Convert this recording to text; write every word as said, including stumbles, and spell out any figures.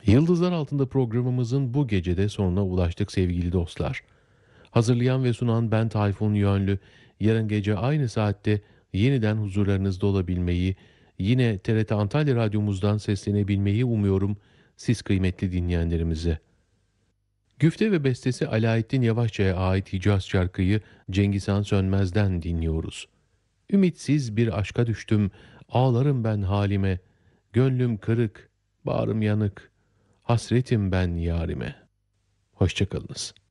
Yıldızlar Altında programımızın bu gecede sonuna ulaştık sevgili dostlar. Hazırlayan ve sunan ben Tayfun Yönlü. Yarın gece aynı saatte yeniden huzurlarınızda olabilmeyi, yine T R T Antalya Radyomuzdan seslenebilmeyi umuyorum siz kıymetli dinleyenlerimize. Güfte ve bestesi Alaaddin Yavaşça'ya ait Hicaz şarkıyı Cengizhan Sönmez'den dinliyoruz. Ümitsiz bir aşka düştüm, ağlarım ben halime, gönlüm kırık, bağrım yanık, hasretim ben yarime. Hoşça kalınız.